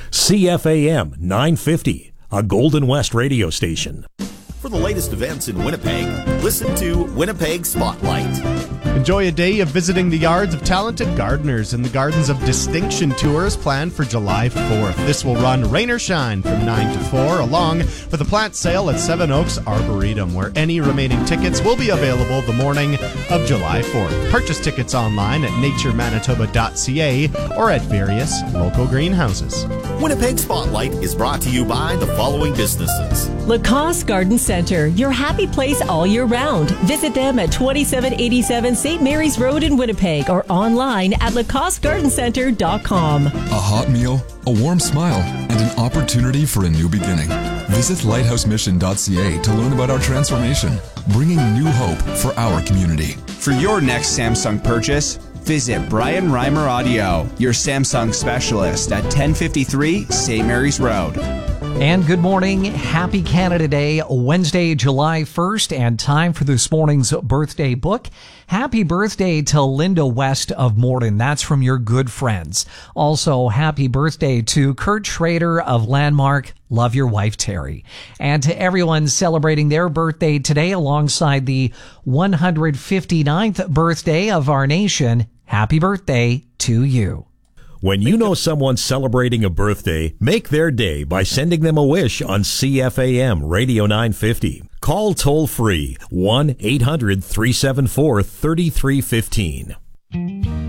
CFAM 950, a Golden West radio station. For the latest events in Winnipeg, listen to Winnipeg Spotlight. Enjoy a day of visiting the yards of talented gardeners and the Gardens of Distinction tours planned for July 4th. This will run rain or shine from 9 to 4, along with a plant sale at Seven Oaks Arboretum, where any remaining tickets will be available the morning of July 4th. Purchase tickets online at naturemanitoba.ca or at various local greenhouses. Winnipeg Spotlight is brought to you by the following businesses. Lacoste Garden Center, your happy place all year round. Visit them at 2787 St. Mary's Road in Winnipeg or online at lacostegardencenter.com. A hot meal, a warm smile, and an opportunity for a new beginning. Visit lighthousemission.ca to learn about our transformation, bringing new hope for our community. For your next Samsung purchase, visit Brian Reimer Audio, your Samsung specialist at 1053 St. Mary's Road. And good morning. Happy Canada Day, Wednesday, July 1st, and time for this morning's birthday book. Happy birthday to Linda West of Morden. That's from your good friends. Also, happy birthday to Kurt Schrader of Landmark. Love your wife, Terry. And to everyone celebrating their birthday today alongside the 159th birthday of our nation, happy birthday to you. When you know someone's celebrating a birthday, make their day by sending them a wish on CFAM Radio 950. Call toll-free 1-800-374-3315.